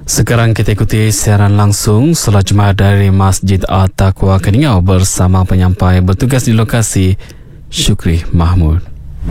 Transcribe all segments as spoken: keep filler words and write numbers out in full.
Sekarang kita ikuti siaran langsung solat Jumaat dari Masjid At-Taqwa Keningau bersama penyampai bertugas di lokasi, Syukri Mahmud.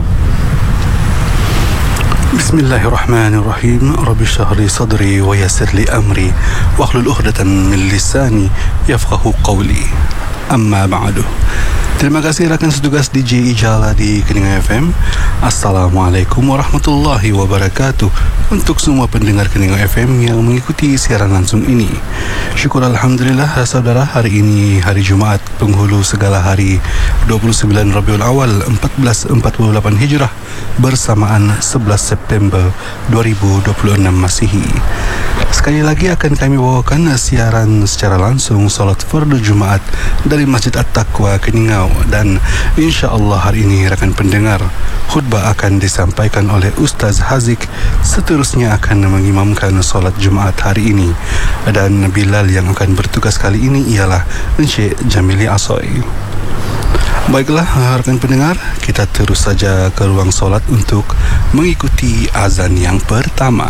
Bismillahirrahmanirrahim. Rabbi shrah li sadri wa yassir li amri wahlul 'uqdatam min lisani yafqahu qawli. Amma ba'du. Terima kasih rakan setugas D J Ijala di Keningau F M. Assalamualaikum warahmatullahi wabarakatuh untuk semua pendengar Keningau F M yang mengikuti siaran langsung ini. Syukur Alhamdulillah saudara, hari ini hari Jumaat penghulu segala hari dua puluh sembilan Rabiul Awal seribu empat ratus empat puluh lapan Hijrah bersamaan sebelas September dua ribu dua puluh enam Masihi. Sekali lagi akan kami bawakan siaran secara langsung solat fardu Jumaat dari Masjid At-Taqwa Keningau, dan insya-Allah hari ini rakan pendengar, khutbah akan disampaikan oleh Ustaz Hazik. Seterusnya akan mengimamkan solat Jumaat hari ini, dan Bilal yang akan bertugas kali ini ialah Encik Jamili Asoy. Baiklah rakan pendengar, kita terus saja ke ruang solat untuk mengikuti azan yang pertama.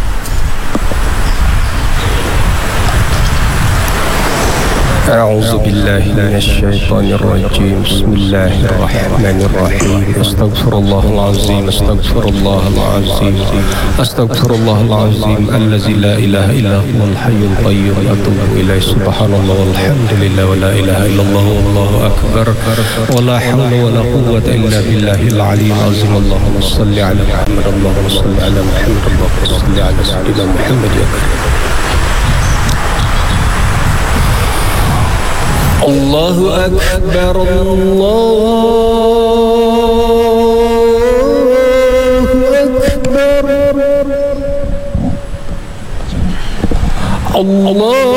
أعوذ بالله من الشيطان الرجيم بسم الله الرحمن الرحيم أستغفر الله العظيم أستغفر الله العظيم أستغفر الله العظيم الذي لا إله إلا هو الحي القيوم أتوب إليه سبحان الله والحمد لله ولا إله إلا الله والله أكبر ولا حول ولا قوة إلا بالله العلي العظيم اللهم صل على محمد اللهم صل على محمد اللهم صل على سيدنا محمد يا كريم. الله أكبر الله أكبر الله